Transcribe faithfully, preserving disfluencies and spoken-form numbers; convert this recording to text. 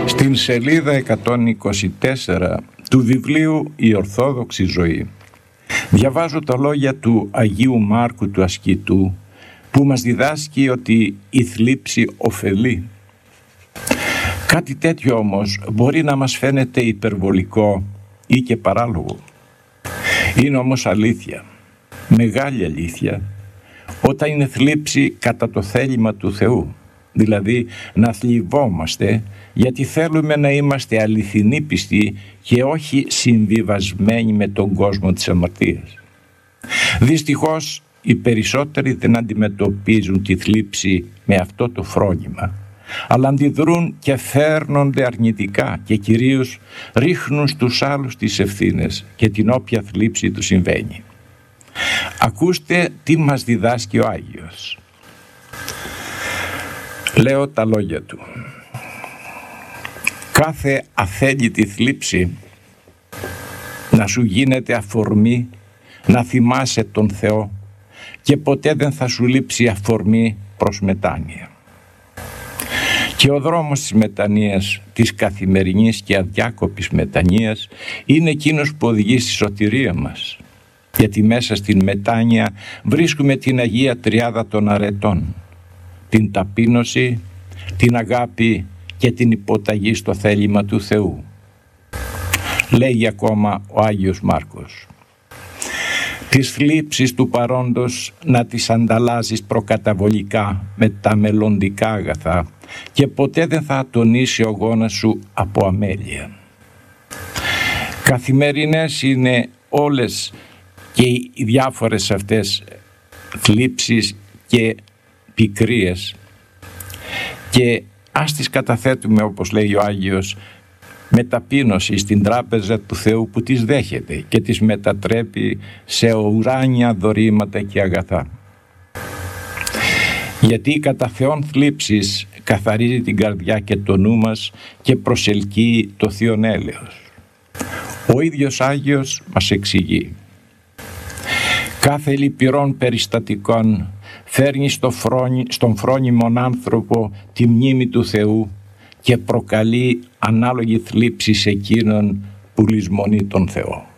Στην σελίδα εκατόν είκοσι τέσσερα του βιβλίου «Η Ορθόδοξη Ζωή» διαβάζω τα λόγια του Αγίου Μάρκου του Ασκητού, που μας διδάσκει ότι η θλίψη ωφελεί. Κάτι τέτοιο όμως μπορεί να μας φαίνεται υπερβολικό ή και παράλογο. Είναι όμως αλήθεια, μεγάλη αλήθεια, όταν είναι θλίψη κατά το θέλημα του Θεού. Δηλαδή να θλιβόμαστε γιατί θέλουμε να είμαστε αληθινοί πιστοί και όχι συμβιβασμένοι με τον κόσμο της αμαρτίας. Δυστυχώς οι περισσότεροι δεν αντιμετωπίζουν τη θλίψη με αυτό το φρόνημα, αλλά αντιδρούν και φέρνονται αρνητικά και κυρίως ρίχνουν στους άλλους τις ευθύνες και την όποια θλίψη του συμβαίνει. Ακούστε τι μας διδάσκει ο Άγιος. Λέω τα λόγια του. Κάθε αθέλητη θλίψη να σου γίνεται αφορμή να θυμάσαι τον Θεό και ποτέ δεν θα σου λείψει αφορμή προς μετάνοια. Και ο δρόμος της μετανοίας, της καθημερινής και αδιάκοπης μετανοίας, είναι εκείνος που οδηγεί στη σωτηρία μας. Γιατί μέσα στην μετάνοια βρίσκουμε την Αγία Τριάδα των αρετών, την ταπείνωση, την αγάπη και την υποταγή στο θέλημα του Θεού. Λέγει ακόμα ο Άγιος Μάρκος. Τις θλίψεις του παρόντος να τις ανταλλάζεις προκαταβολικά με τα μελλοντικά αγαθά και ποτέ δεν θα ατονίσει ο γόνας σου από αμέλεια. Καθημερινές είναι όλες και οι διάφορες αυτές θλίψεις και πικρίες και ας τις καταθέτουμε, όπως λέει ο Άγιος, με ταπείνωση στην τράπεζα του Θεού που τις δέχεται και τις μετατρέπει σε ουράνια δωρήματα και αγαθά. Γιατί η κατά Θεόν θλίψης καθαρίζει την καρδιά και το νου μας και προσελκύει το Θείον έλεος. Ο ίδιος Άγιος μας εξηγεί. Κάθε λυπηρών περιστατικών φέρνει στο φρόνι, στον φρόνιμον άνθρωπο τη μνήμη του Θεού και προκαλεί ανάλογη θλίψη σε εκείνον που λησμονεί τον Θεό.